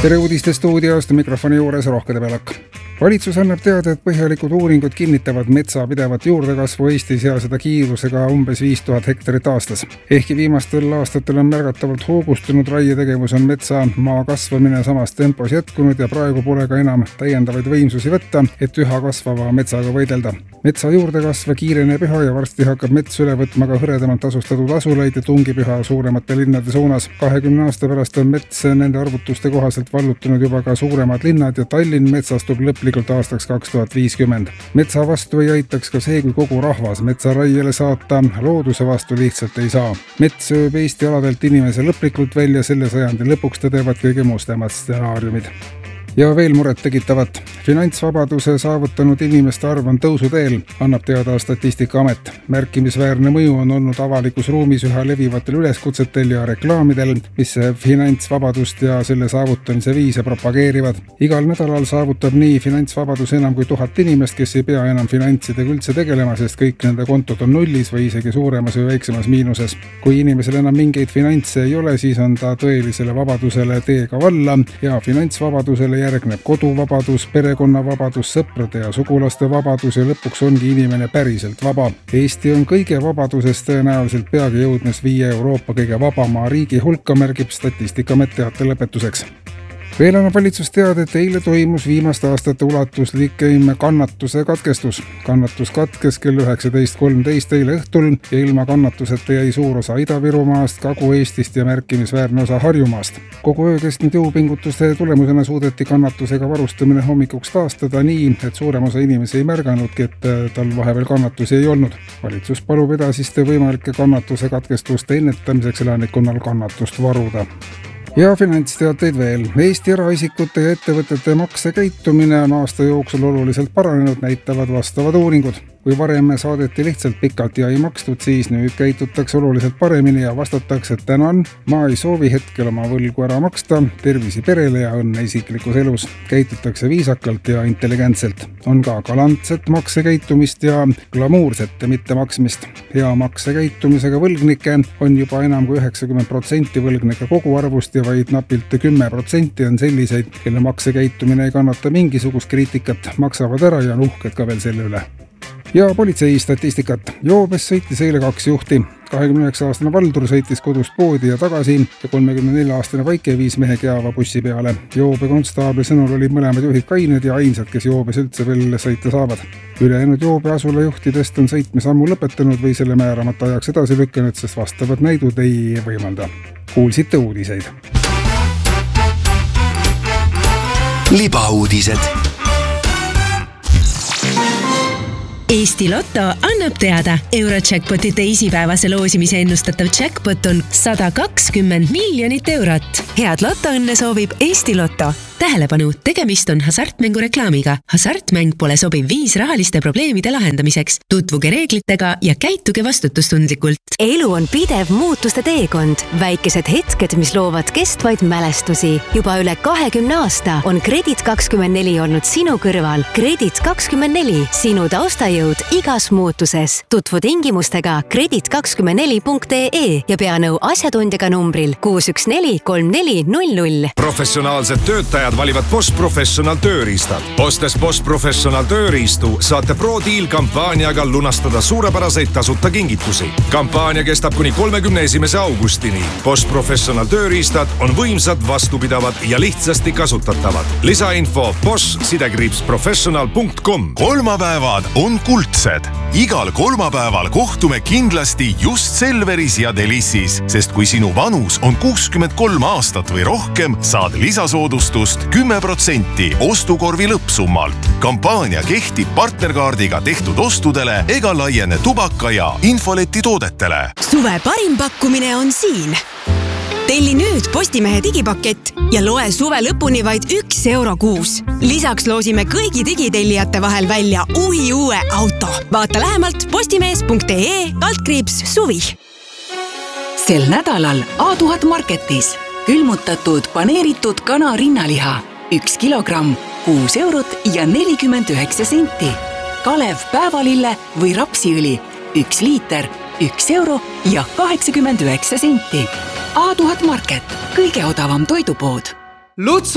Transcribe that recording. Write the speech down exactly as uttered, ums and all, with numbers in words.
Tere uudiste stuudiost mikrofoni juures Rohkede Pelak. Valitsus annab teada, et põhjalikud uuringud kinnitavad metsa pidevat juurdekasvu Eestis ja seda kiirusega umbes viis tuhat hektarit aastas. Ehkki viimastel aastatel on märgatavalt hoogustunud raietegevus, on metsa maa kasvamine samas tempos jätkunud ja praegu pole ka enam täiendavaid võimsusi võtta, et üha kasvava metsaga võidelda. Metsa juurdekasv kiireneb üha ja varsti hakkab mets üle võtma ka hõredamalt asustatud asulaid ja tungib üha suuremate linnade suunas. kahekümne aasta pärast on mets nende arvutuste kohaselt vallutunud juba ka suuremad linnad ja Tallinn metsastub lõplikult aastaks kaks tuhat viiskümmend. Metsa vastu ei aitaks ka see, kui kogu rahvas metsa raiele saata, looduse vastu lihtsalt ei saa. Mets sööb Eesti aladelt inimese lõplikult välja, selle sajandi lõpuks tõdevad kõige mustemad stsenaariumid. Ja veel muret tegitavat. Finantsvabaduse saavutanud inimeste arv on tõusuteel, annab teada Statistikaamet. Märkimisväärne mõju on olnud avalikus ruumis üha levivatel üleskutsetel ja reklaamidel, mis finantsvabadust ja selle saavutamise viise propageerivad. Igal nädalal saavutab nii finantsvabadus enam kui tuhat inimest, kes ei pea enam finantsidega üldse tegelema, sest kõik nende kontod on nullis või isegi suuremas või väiksemas miinuses. Kui inimesel enam mingeid finantse ei ole, siis on ta tõelisele vabadusele teega valla ja finantsvabadusele järgneb koduvabadus, perekonnavabadus, sõprade ja sugulaste vabadus ja lõpuks ongi inimene päriselt vaba. Eesti on kõige vabadusest tõenäoliselt peagi jõudmas viie Euroopa kõige vabamaa riigi hulka, märgib Statistikaamet teate lõpetuseks. Veel annab valitsus teada, et eile toimus viimaste aastate ulatuslikim kannatuse katkestus. Kannatus katkes kell üheksateist kolmteist eile õhtul ja ilma kannatuseta jäi suur osa Ida-Virumaast, Kagu-Eestist ja märkimisväärne osa Harjumaast. Kogu öö kestnud jõupingutuste tulemusena suudeti kannatusega varustamine hommikuks taastada nii, et suurem osa inimesi ei märganudki, et tal vahepeal kannatusi ei olnud. Valitsus palub edasiste võimalike kannatuse katkestuste ennetamiseks elanikkonnal kannatust varuda. Ja finantsteateid veel. Eesti eraisikute ja ettevõtete maksekäitumine on aasta jooksul oluliselt paranenud, näitavad vastavad uuringud. Kui varem saadeti lihtsalt pikalt ja ei makstud, siis nüüd käitutakse oluliselt paremini ja vastatakse, et tänan, ma ei soovi hetkel oma võlgu ära maksta, tervisi perele ja õnne isiklikus elus. Käitutakse viisakalt ja intelligentselt. On ka galantset maksekäitumist ja glamuurset mittemaksmist. Hea maksekäitumisega võlgnikke on juba enam kui üheksakümmend protsenti võlgnike kogu arvust ja vaid napilt kümme protsenti on selliseid, kelle maksekäitumine ei kannata mingisugust kriitikat, maksavad ära ja on uhked ka veel selle üle. Ja politsei statistikat. Joobes sõitis eile kaks juhti. kahekümne üheksa aastane Valdur sõitis kodust poodi ja tagasi ja kolmekümne nelja aastane Vaike viis mehe Keava bussi peale. Joobe konstaabli sõnul olid mõlemad juhid kained ja ainsad, kes joobes üldse veel sõita saavad. Ülejäänud joobe asula juhtidest on sõitmise ammu lõpetanud või selle määramata ajaks edasi lükanud, sest vastavad näidud ei võimalda. Kuulsite uudiseid. Libauudised. Eesti Lotto annab teada. Eurojackpoti teisipäevase loosimise ennustatav jackpot on sada kakskümmend miljonit eurot. Head lotoõnne soovib Eesti Lotto. Tähelepanu, tegemist on hasartmängu reklaamiga. Hasartmäng pole sobiv viis rahaliste probleemide lahendamiseks. Tutvuge reeglitega ja käituge vastutustundlikult. Elu on pidev muutuste teekond. Väikesed hetked, mis loovad kestvaid mälestusi. Juba üle kahekümne aasta on Kredit kakskümmend neli olnud sinu kõrval. Kredit kakskümmend neli, sinu taustajõud igas muutuses. Tutvu tingimustega kredit kakskümmend neli punkt ee ja pea nõu asjatundjaga numbril kuus üks neli kolm neli null null. Professionaalsed töötajad valivad Bosch Professional tööriistad. Ostes Bosch Professional tööriistu saate Pro-Deal kampaaniaga lunastada suurepäraseid tasuta kingitusi. Kampaania kestab kuni kolmekümne esimese augustini. Bosch Professional tööriistad on võimsad, vastupidavad ja lihtsasti kasutatavad. Lisainfo bosch sidekriips professional punkt com. Kolmapäevad on kuldsed. Igal kolmapäeval kohtume kindlasti just Selveris ja Delissis, sest kui sinu vanus on kuuskümmend kolm aastat või rohkem, saad lisasoodustust kümme protsenti ostukorvi lõppsummalt. Kampaania kehtib partnerkaardiga tehtud ostudele ega laiene tubaka ja infoleti toodetele. Suve parim pakkumine on siin. Telli nüüd Postimehe digipakett ja loe suve lõpuni vaid üks euro kuus. Lisaks loosime kõigi digitellijate vahel välja uhi uue auto. Vaata lähemalt postimees punkt ee altkriips suvi. Sel nädalal A tuhat Marketis külmutatud paneeritud kana rinnaliha. Üks kilogramm, kuus eurot ja nelikümmend üheksa senti. Kalev päevalille või rapsiõli. Üks liiter, üks euro ja kaheksakümmend üheksa senti. A tuhat Market, kõige odavam toidupood.